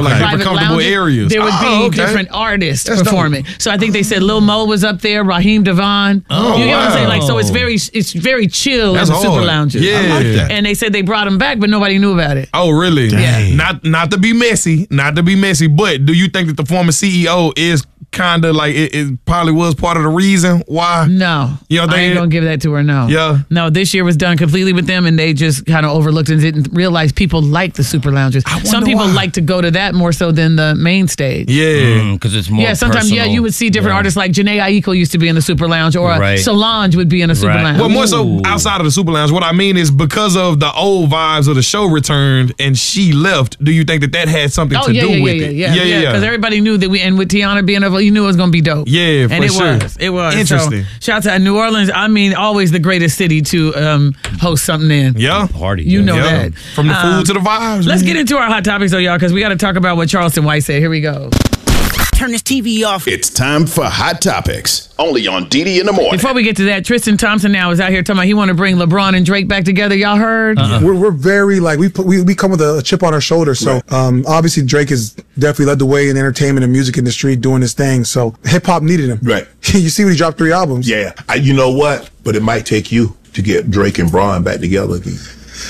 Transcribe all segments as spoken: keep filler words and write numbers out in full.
like private different comfortable lounges, areas. there would Oh, be okay. different artists That's performing. dope. So I think they said Lil Mo was up there, Raheem Devon. Oh, you get what I'm saying? wow. Like, so it's very, it's very chill That's in the super hard. lounges. Yeah. I like that. And they said they brought him back, but nobody knew about it. Oh, really? Yeah. Not not to be messy, not to be messy, but do you think that the former C E O is kind of like it, it probably was part of the reason why? No. You know what I I ain't mean? going to give that to her, no. Yeah. No, this year was done completely with them, and they just kind of overlooked and didn't realize people like the super lounges. Some people why. like to go to that more so than the main stage. Yeah. Because it's more Yeah, sometimes, yeah, personal. you would see different Yeah. artists like Janae Aiko used to be in the super lounge, or Right. Solange would be in the super Right. lounge. Well, more so outside of the super lounge. What I mean is because of the old vibes of the show returned and she left. Do you think that that had something Oh, to yeah, do yeah, with yeah, it? yeah, yeah, yeah. Because everybody knew that we, and with Tiana being available, you knew it was going to be dope. Yeah, for and it sure. was. It was. Interesting. So, shout out to New Orleans. I mean, always the greatest city to um, host something in. Yeah. Party. You yeah. know Yeah. that. From the food Um, to the vibes. Let's man. get into our hot topics, though, y'all, because we got to talk about what Charleston White said. Here we go. Turn this T V off. It's time for Hot Topics, only on D D in the morning. Before we get to that, Tristan Thompson now is out here talking about he want to bring LeBron and Drake back together. Y'all heard? Uh-uh. We're, we're very like we put, we we come with a chip on our shoulder. So um, obviously Drake has definitely led the way in the entertainment and music industry doing his thing. So hip hop needed him. Right. You see when he dropped three albums. Yeah, I, you know what? But it might take you to get Drake and Braun back together again.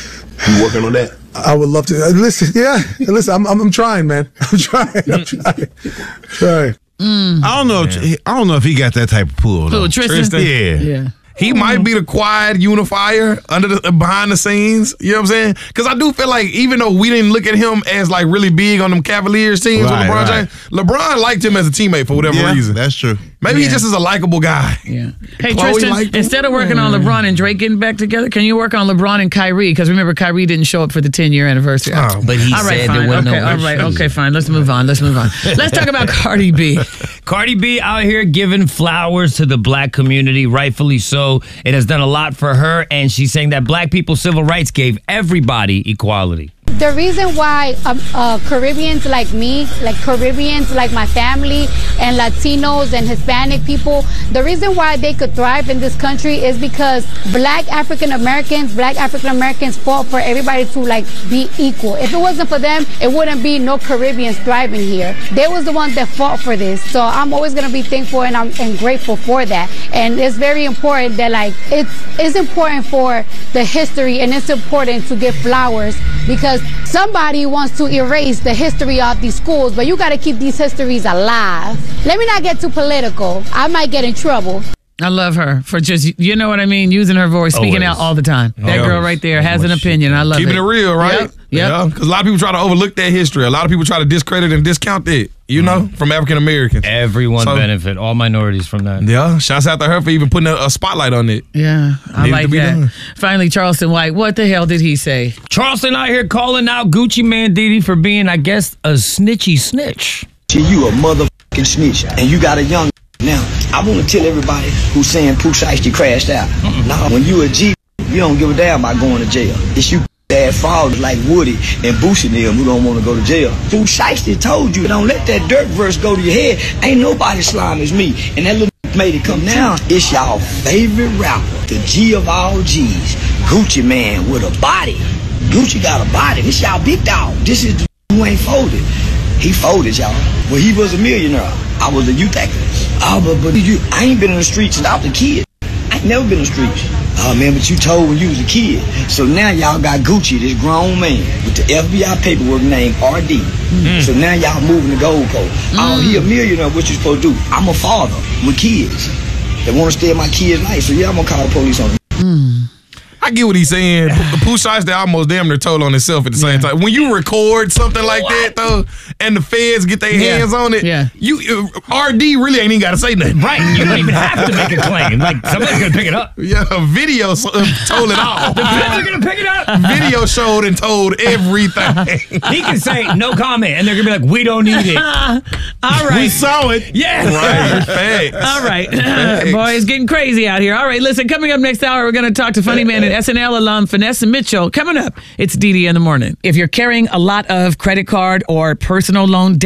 You working on that? I would love to uh, listen. Yeah, listen. I'm, I'm I'm trying, man. I'm trying. I'm trying. trying. I don't know. If, I don't know if he got that type of pull. Though. Who, Tristan? Yeah. Yeah. He might be the quiet unifier under the behind the scenes. You know what I'm saying? Because I do feel like even though we didn't look at him as like really big on them Cavaliers teams Right, with LeBron right. James, LeBron liked him as a teammate for whatever Yeah, reason. that's true. Maybe he Yeah. just is a likable guy. Yeah. Hey, Chloe Tristan, liked him. instead of working on LeBron and Drake getting back together, can you work on LeBron and Kyrie? Because remember, Kyrie didn't show up for the ten-year anniversary. Oh, But he all right, said fine. there wasn't okay, no all right, okay, fine. Let's move on. Let's move on. Let's talk about Cardi B. Cardi B out here giving flowers to the black community, rightfully so. It has done a lot for her, and she's saying that black people's civil rights gave everybody equality. The reason why um, uh, Caribbeans like me, like Caribbeans like my family, and Latinos and Hispanic people, the reason why they could thrive in this country is because black African Americans, black African Americans fought for everybody to like be equal. If it wasn't for them, it wouldn't be no Caribbeans thriving here. They was the ones that fought for this. So I'm always gonna be thankful and I'm and grateful for that. And it's very important that like it's it's important for the history, and it's important to give flowers because somebody wants to erase the history of these schools, but you got to keep these histories alive. Let me not get too political. I might get in trouble. I love her for just, you know what I mean, using her voice, speaking Always. out all the time. That girl right there has an opinion. I love Keeping it. it real, right? Yep. Yep. Yeah. Because a lot of people try to overlook that history. A lot of people try to discredit and discount it, you know, from African Americans. Everyone So- benefit, all minorities from that. Yeah. Shouts out to her for even putting a, a spotlight on it. Yeah, I Needed like to be that. done. Finally, Charleston White, what the hell did he say? Charleston out here calling out Gucci Man Diddy for being, I guess, a snitchy snitch. You a motherfucking snitch, and you got a young now. I want to tell everybody who's saying Pooh Shiesty crashed out. Nah, when you a G, you don't give a damn about going to jail. It's you that fathers like Woody and Boosie and them who don't want to go to jail. Pooh Shiesty told you, don't let that dirt verse go to your head. Ain't nobody slime as me. And that little made it come down. It's y'all favorite rapper, the G of all G's, Gucci Man with a body. Gucci got a body. This y'all big dog. This is the who ain't folded. He folded, y'all. Well, he was a millionaire. I was a youth activist. Oh, but, but you, I ain't been in the streets since I was a kid. I ain't never been in the streets. Oh, man, but you told when you was a kid. So now y'all got Gucci, this grown man, with the F B I paperwork named R D. Mm. So now y'all moving the goalpost. Mm. Oh, he a millionaire, what you supposed to do? I'm a father with kids that want to stay in my kids' life. So yeah, I'm going to call the police on him. Mm. I get what he's saying. The Pooh Shiesty almost damn near told on himself at the same time. When you record something like that, though, and the feds get their Yeah. hands on it, Yeah. you uh, R D really ain't even got to say nothing. Right, you don't even have to make a claim. Like, somebody's going to pick it up. Yeah, video so- uh, told it all. The feds are going to pick it up. Video showed and told everything. He can say no comment, and they're going to be like, we don't need it. All right. We saw it. Yeah. Right, facts. All right. Boy, it's getting crazy out here. All right, listen, coming up next hour, we're going to talk to Funny Man and S N L alum Vanessa Mitchell. Coming up, it's D D in the morning. If you're carrying a lot of credit card or personal loan debt,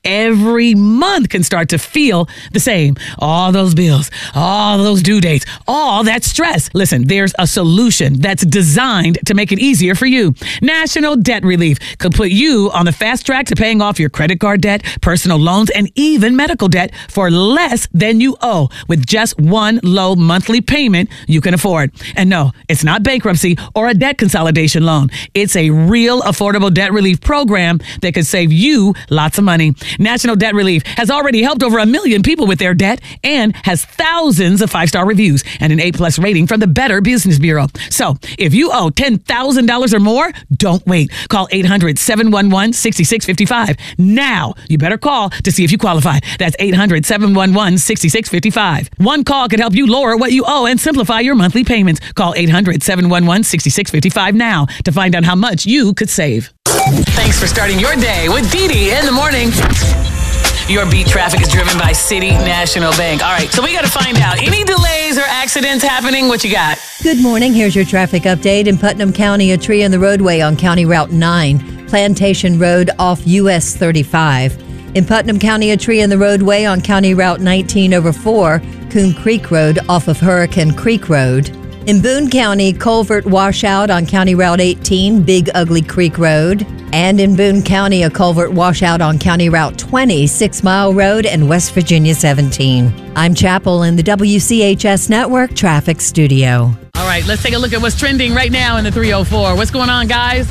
every month can start to feel the same. All those bills, all those due dates, all that stress. Listen, there's a solution that's designed to make it easier for you. National Debt Relief could put you on the fast track to paying off your credit card debt, personal loans, and even medical debt for less than you owe with just one low monthly payment you can afford. And no, it's not bankruptcy or a debt consolidation loan. It's a real affordable debt relief program that could save you lots of money. National Debt Relief has already helped over a million people with their debt and has thousands of five-star reviews and an A-plus rating from the Better Business Bureau. So if you owe ten thousand dollars or more, don't wait. Call eight hundred, seven one one, six six five five. Now, you better call to see if you qualify. That's eight hundred, seven one one, six six five five. One call could help you lower what you owe and simplify your monthly payments. Call eight hundred, seven one one, six six five five now to find out how much you could save. Thanks for starting your day with Dee Dee in the morning. Your beat traffic is driven by City National Bank. All right, so we got to find out. Any delays or accidents happening? What you got? Good morning. Here's your traffic update. In Putnam County, a tree in the roadway on County Route nine, Plantation Road off U S thirty-five. In Putnam County, a tree in the roadway on County Route nineteen over four, Coon Creek Road off of Hurricane Creek Road. In Boone County, culvert washout on County Route eighteen, Big Ugly Creek Road. And in Boone County, a culvert washout on County Route twenty, Six Mile Road and West Virginia seventeen. I'm Chapel in the W C H S Network Traffic Studio. All right, let's take a look at what's trending right now in the three oh four. What's going on, guys?